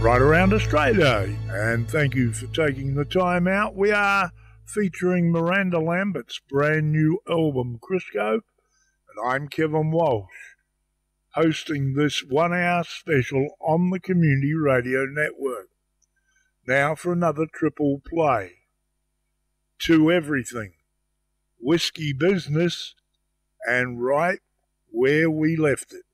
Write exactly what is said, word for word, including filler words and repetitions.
right around Australia. And thank you for taking the time out. We are featuring Miranda Lambert's brand new album, Crisco, and I'm Kevin Walsh, hosting this one-hour special on the Community Radio Network. Now for another triple play. To Everything, Whiskey Business, and Right Where We Left It.